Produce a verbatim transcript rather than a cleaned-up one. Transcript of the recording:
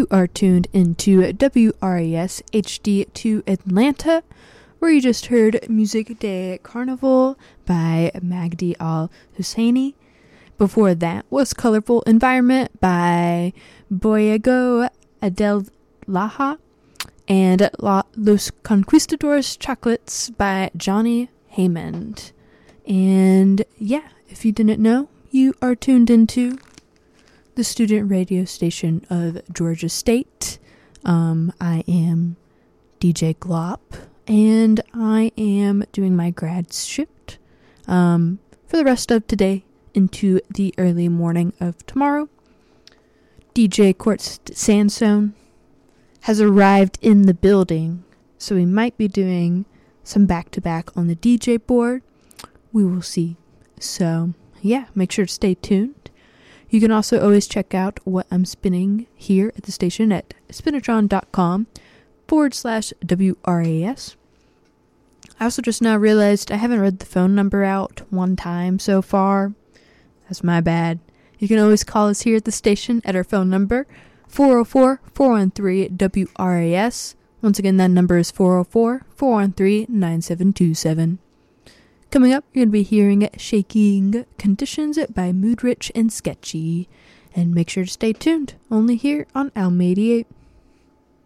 You are tuned into W R A S H D two Atlanta, where you just heard Music Day Carnival by Magdi Al-Husseini. Before that was Colorful Environment by Boyego Adelaha, and La- Los Conquistadores Chocolates by Johnny Haymond. And yeah, if you didn't know, you are tuned into the student radio station of Georgia State. Um, I am D J Glop, and I am doing my grad shift um, for the rest of today into the early morning of tomorrow. D J Quartz Sandstone has arrived in the building, so we might be doing some back-to-back on the D J board. We will see. So, yeah, make sure to stay tuned. You can also always check out what I'm spinning here at the station at spinatron.com forward slash WRAS. I also just now realized I haven't read the phone number out one time so far. That's my bad. You can always call us here at the station at our phone number, four oh four, four one three, W R A S. Once again, that number is four oh four, four one three, nine seven two seven. Coming up, you're going to be hearing Shaking Conditions by Mood Rich and Sketchy. And make sure to stay tuned, only here on Alma eighty-eight.